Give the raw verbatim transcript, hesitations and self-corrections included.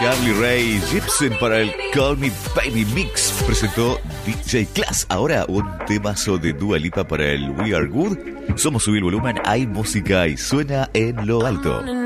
Carly Rae Jepsen para el Call Me Baby Mix. Presentó D J Class. Ahora un temazo de Dua Lipa para el We Are Good. Somos Subir el Volumen, hay música y suena en lo alto.